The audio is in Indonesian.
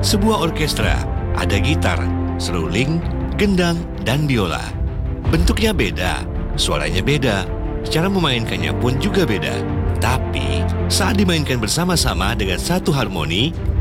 Sebuah orkestra, ada gitar, seruling, gendang, dan biola. Bentuknya beda, suaranya beda, cara memainkannya pun juga beda. Tapi, saat dimainkan bersama-sama dengan satu harmoni,